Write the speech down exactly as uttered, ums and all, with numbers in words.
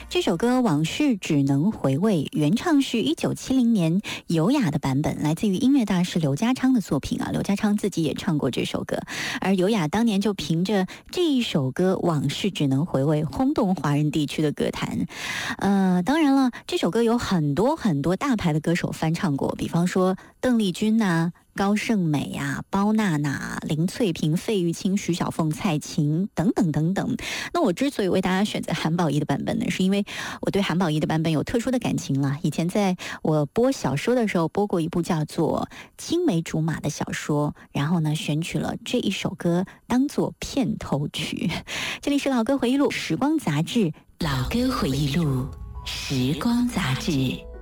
这首歌《往事只能回味》原唱是一九七零年尤雅的版本，来自于音乐大师刘家昌的作品啊。刘家昌自己也唱过这首歌，而尤雅当年就凭着这一首歌《往事只能回味》轰动华人地区的歌坛。呃，当然了，这首歌有很多很多大牌的歌手翻唱过，比方说邓丽君呐、高胜美呀、包娜娜、林翠萍、费玉清、徐小凤、蔡琴等等等等。那我之所以为大家选择韩宝仪的版本呢，是因为我对韩宝仪的版本有特殊的感情了。以前在我播小说的时候，播过一部叫做《青梅竹马》的小说，然后呢选取了这一首歌当做片头曲。这里是老歌回忆录时光杂志， 老歌回忆录时光杂志。